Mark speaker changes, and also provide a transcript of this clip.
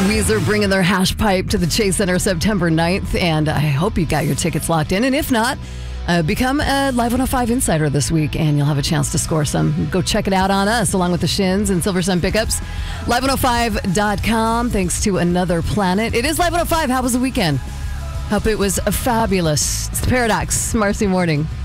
Speaker 1: Weezer bringing their hash pipe to the Chase Center September 9th, and I hope you got your tickets locked in. And if not, become a Live 105 Insider this week, and you'll have a chance to score some. Go check it out on us, along with the Shins and Silver Sun Pickups. Live105.com. Thanks to Another Planet. It is Live 105. How was the weekend? Hope it was fabulous. It's the Paradox, Marcy Morning.